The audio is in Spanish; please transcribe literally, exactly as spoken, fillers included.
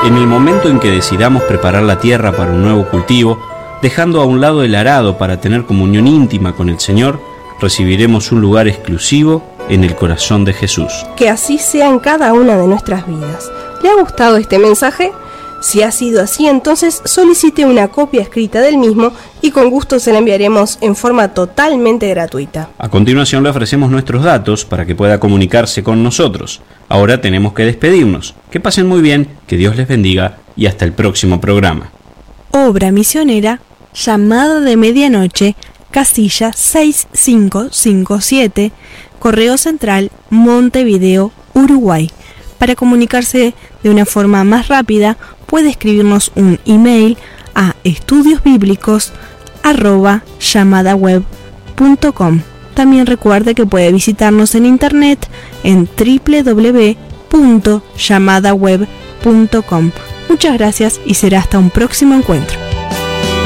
En el momento en que decidamos preparar la tierra para un nuevo cultivo, dejando a un lado el arado para tener comunión íntima con el Señor, recibiremos un lugar exclusivo en el corazón de Jesús. Que así sea en cada una de nuestras vidas. ¿Le ha gustado este mensaje? Si ha sido así, entonces solicite una copia escrita del mismo y con gusto se la enviaremos en forma totalmente gratuita. A continuación le ofrecemos nuestros datos para que pueda comunicarse con nosotros. Ahora tenemos que despedirnos. Que pasen muy bien, que Dios les bendiga y hasta el próximo programa. Obra misionera, Llamada de Medianoche, casilla seis cinco cinco siete, Correo Central, Montevideo, Uruguay. Para comunicarse de una forma más rápida, puede escribirnos un email a estudiosbíblicos arroba llamadaweb punto com. También recuerde que puede visitarnos en internet en doble u doble u doble u punto llamadaweb punto com. Muchas gracias y será hasta un próximo encuentro.